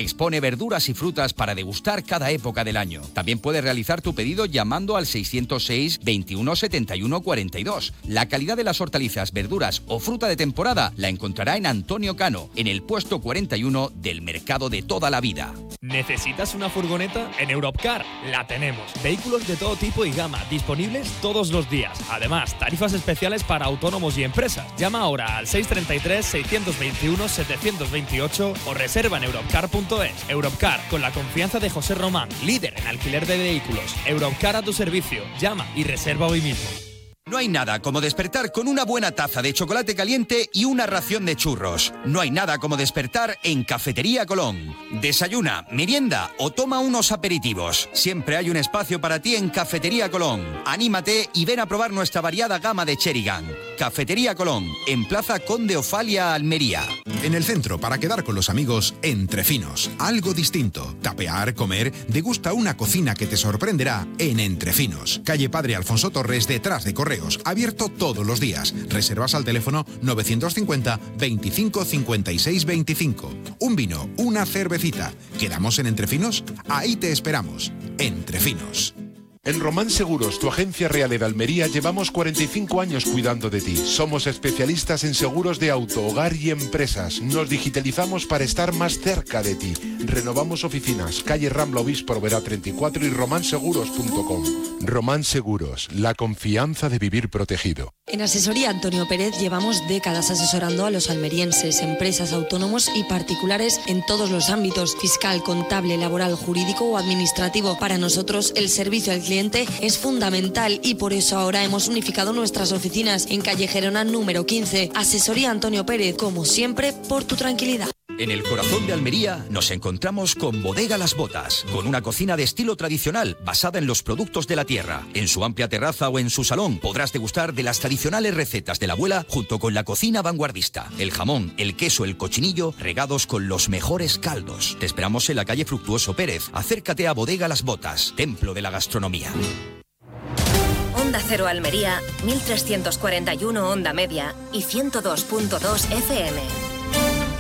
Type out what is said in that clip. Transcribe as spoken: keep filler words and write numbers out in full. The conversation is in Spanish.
expone verduras y frutas para degustar cada época del año. También puedes realizar tu pedido llamando al seiscientos seis, veintiuno, setenta y uno, cuarenta y dos. La calidad de las hortalizas, verduras o fruta de temporada la encontrará en Antonio Cano, en el puesto cuarenta y uno del mercado de toda la vida. ¿Necesitas una furgoneta? En Europcar la tenemos. Vehículos de todo tipo y gama, disponibles todos los días. Además, tarifas especiales para autónomos y empresas. Llama ahora al seiscientos treinta y tres, seiscientos veintiuno, setecientos veintiocho o reserva en europcar punto es. Europcar, con la confianza de José Román, líder en alquiler de vehículos. Europcar a tu servicio. Llama y reserva hoy mismo. No hay nada como despertar con una buena taza de chocolate caliente y una ración de churros. No hay nada como despertar en Cafetería Colón. Desayuna, merienda o toma unos aperitivos. Siempre hay un espacio para ti en Cafetería Colón. Anímate y ven a probar nuestra variada gama de Cherrygan. Cafetería Colón, en Plaza Conde Ofalia, Almería. En el centro, para quedar con los amigos, Entre Finos. Algo distinto. Tapear, comer, degusta una cocina que te sorprenderá en Entre Finos. Calle Padre Alfonso Torres, detrás de Correos. Abierto todos los días. Reservas al teléfono novecientos cincuenta, veinticinco, cincuenta y seis, veinticinco. Un vino, una cervecita. ¿Quedamos en Entre Finos? Ahí te esperamos. Entre Finos. En Román Seguros, tu agencia real de Almería, llevamos cuarenta y cinco años cuidando de ti. Somos especialistas en seguros de auto, hogar y empresas. Nos digitalizamos para estar más cerca de ti. Renovamos oficinas, calle Rambla Obispo Oberá treinta y cuatro y román seguros punto com. Román Seguros, la confianza de vivir protegido. En Asesoría Antonio Pérez llevamos décadas asesorando a los almerienses, empresas, autónomos y particulares en todos los ámbitos: fiscal, contable, laboral, jurídico o administrativo. Para nosotros el servicio al cliente es fundamental y por eso ahora hemos unificado nuestras oficinas en calle Gerona número quince. Asesoría Antonio Pérez, como siempre, por tu tranquilidad. En el corazón de Almería nos encontramos con Bodega Las Botas, con una cocina de estilo tradicional basada en los productos de la tierra. En su amplia terraza o en su salón podrás degustar de las tradicionales recetas de la abuela junto con la cocina vanguardista. El jamón, el queso, el cochinillo regados con los mejores caldos. Te esperamos en la calle Fructuoso Pérez. Acércate a Bodega Las Botas, templo de la gastronomía. Onda Cero Almería, mil trescientos cuarenta y uno onda media y ciento dos punto dos F M.